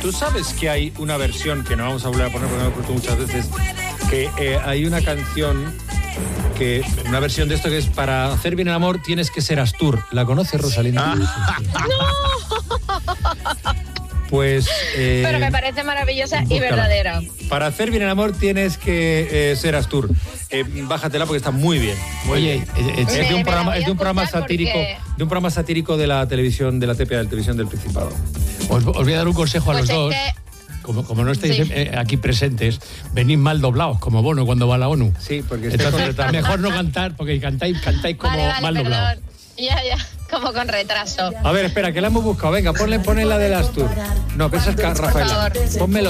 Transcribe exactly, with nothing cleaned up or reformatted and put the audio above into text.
tú sabes que hay una versión, que no vamos a volver a poner porque me he puesto muchas veces, que eh, hay una canción, que una versión de esto que es para hacer bien el amor tienes que ser Astur. ¿La conoces, Rosalina? Pues... Eh, Pero me parece maravillosa y verdadera. Para hacer bien el amor tienes que eh, ser Astur. Eh, bájatela porque está muy bien. Muy Oye, bien. eh, es, de un me programa, la voy es de un a programa apuntar satírico, porque... de un programa satírico de la televisión, de la T P A, de la televisión del Principado. Os, os voy a dar un consejo a Pues los es dos. que... Como, como no estáis Sí. eh, aquí presentes, venís mal doblados, como Bono cuando va a la ONU. Sí, porque está Entonces, con retraso. mejor no cantar, porque cantáis, cantáis como Vale, vale, mal perdón. doblados. Ya, ya, como con retraso. A ver, espera, que la hemos buscado. Venga, ponle, ponle la del Astur. No, pero esa es Rafaela. favor. Pónmelo.